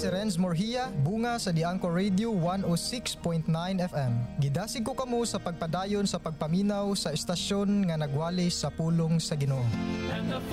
si Renz Morhia, bunga sa Diangco Radio 106.9 FM. Gidasig ko kamo sa pagpadayon sa pagpaminaw sa estasyon nga nagwali sa pulong sa Ginoo.